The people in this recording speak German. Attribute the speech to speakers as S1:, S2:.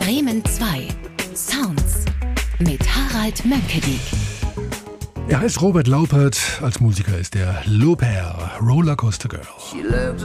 S1: Bremen 2. Sounds mit Harald Mönckeberg.
S2: Er heißt Robert Laupert, als Musiker ist er Lauper, Rollercoaster Girl.